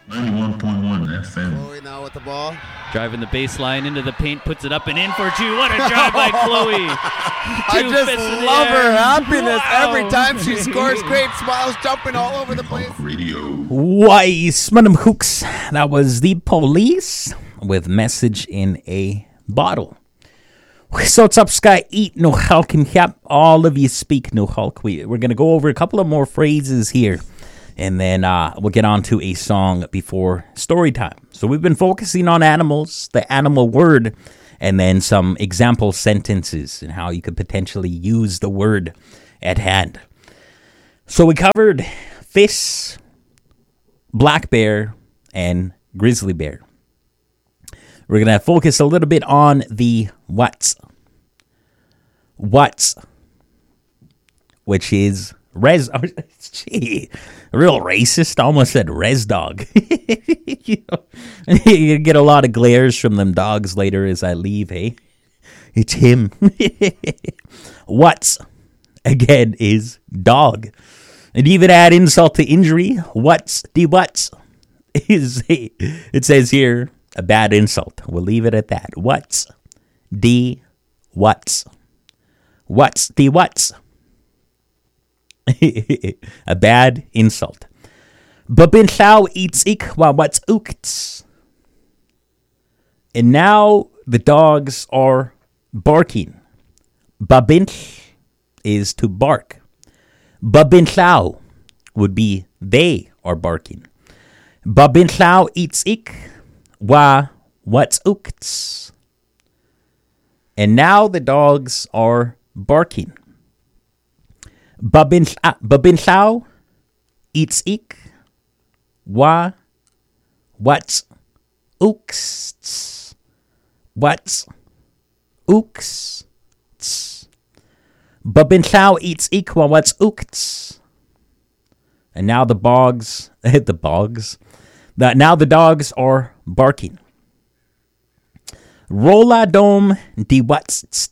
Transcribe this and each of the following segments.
91.1 FM. Chloe now with the ball. Driving the baseline into the paint, puts it up and in for two. What a drive by Chloe. I just love her happiness every time she scores. Great smiles jumping all over the place. Radio. Wise, Madam Hooks. That was the Police with Message in a Bottle. So what's up, Sky? Eat no Hulk and Cap. All of you speak no Hulk. We're going to go over a couple of more phrases here. And then we'll get on to a song before story time. So we've been focusing on animals, the animal word, and then some example sentences and how you could potentially use the word at hand. So we covered fish, black bear, and grizzly bear. We're going to focus a little bit on the what's, which is res. Gee, real racist. Almost said res dog. You get a lot of glares from them dogs later as I leave. Hey, it's him. What's again is dog, and even add insult to injury. What's is it says here a bad insult. We'll leave it at that. What's the a bad insult. Babinchao eats ikwa what's ukts. And now the dogs are barking. Babinch is to bark. Babinchao would be they are barking. Babinchao eats ik wa what's ukts. And now the dogs are barking. Babinchao eats ik wa what's ooks. What's ooks. Babinchao eats ik wa what's ooks. And now the dogs are barking. Rola dom di what's.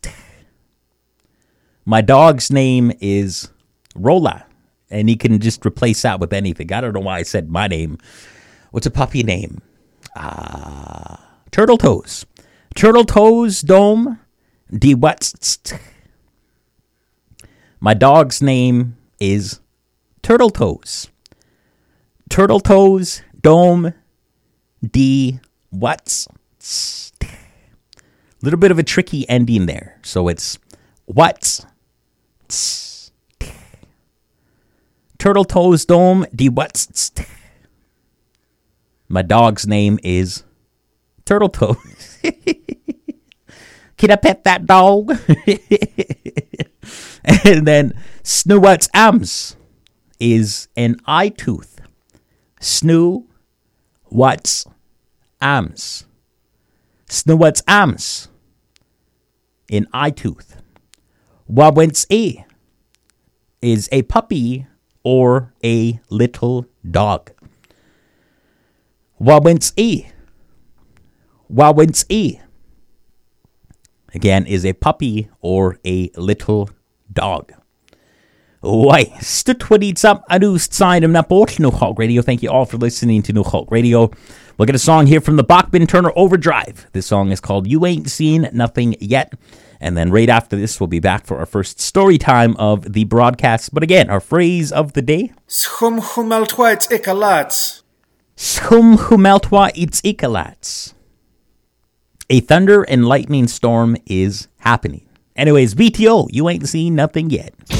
My dog's name is Rola, and he can just replace that with anything. I don't know why I said my name. What's a puppy name? Turtle Toes. Turtle Toes Dome de what's. My dog's name is Turtle Toes. Turtle Toes Dome de what's. A little bit of a tricky ending there. So it's what's. Turtle Toes Dome de what's. My dog's name is Turtle Toes. Can I pet that dog? And then Snoo What's Ams is an eye tooth. Snoo What's Ams. Snoo What's Ams. An eye tooth. Wawent's A is a puppy or a little dog. Wawent's A. Wawent's A. Again, is a puppy or a little dog. Why? Stutwadits up adust sign of Naport No Hulk Radio. Thank you all for listening to No Hulk Radio. We'll get a song here from the Bachman Turner Overdrive. This song is called You Ain't Seen Nothing Yet. And then right after this, we'll be back for our first story time of the broadcast. But again, our phrase of the day. Schum humeltwa it's ikalats. Schum humeltwa it's ikalats. A thunder and lightning storm is happening. Anyways, VTO, you ain't seen nothing yet.